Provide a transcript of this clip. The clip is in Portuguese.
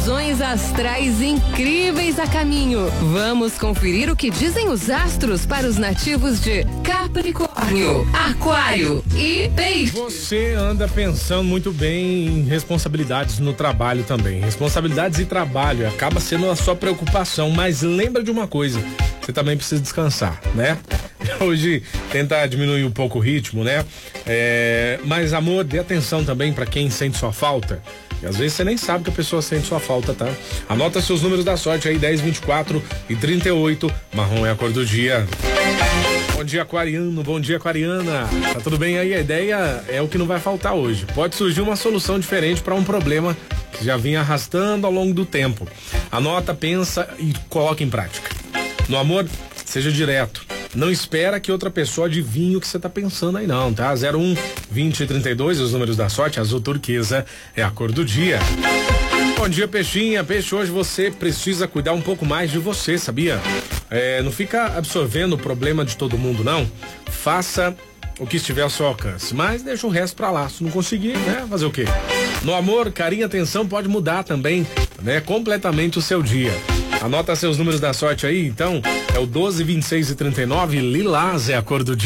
previsões astrais incríveis a caminho. Vamos conferir o que dizem os astros para os nativos de Capricórnio, Aquário e Peixe. Você anda pensando muito bem em responsabilidades no trabalho também. Responsabilidades e trabalho acaba sendo a sua preocupação, mas lembra de uma coisa, você também precisa descansar, né? Hoje tentar diminuir um pouco o ritmo, né? Mas amor, dê atenção também para quem sente sua falta. E às vezes você nem sabe que a pessoa sente sua falta, tá? Anota seus números da sorte aí, 10, 24 e 38. Marrom é a cor do dia. Bom dia, aquariano. Bom dia, aquariana. Tá tudo bem aí? A ideia é o que não vai faltar hoje. Pode surgir uma solução diferente para um problema que já vinha arrastando ao longo do tempo. Anota, pensa e coloca em prática. No amor, seja direto. Não espera que outra pessoa adivinhe o que você tá pensando aí não, tá? 01 20 32, os números da sorte, azul turquesa é a cor do dia. Bom dia, peixinha. Peixe, hoje você precisa cuidar um pouco mais de você, sabia? Não fica absorvendo o problema de todo mundo, não. Faça o que estiver ao seu alcance, mas deixa o resto pra lá. Se não conseguir, né? Fazer o quê? No amor, carinho e atenção pode mudar também, né? Completamente o seu dia. Anota seus números da sorte aí, então. É o 12, 26 e 39. Lilás é a cor do dia.